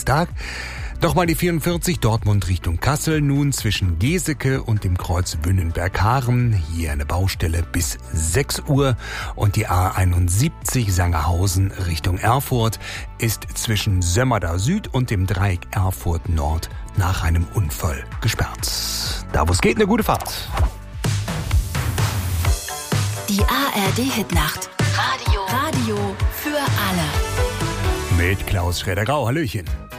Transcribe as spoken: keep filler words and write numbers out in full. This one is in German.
Tag. Nochmal die vierundvierzig, Dortmund Richtung Kassel, nun zwischen Geseke und dem Kreuz Wünnenberg-Haren. Hier eine Baustelle bis sechs Uhr. Und die A einundsiebzig Sangerhausen Richtung Erfurt ist zwischen Sömmerda Süd und dem Dreieck Erfurt Nord nach einem Unfall gesperrt. Da wo es geht, eine gute Fahrt. Die A R D-Hitnacht. Radio. Radio für alle. Mit Klaus Schroeder-Grau. Hallöchen.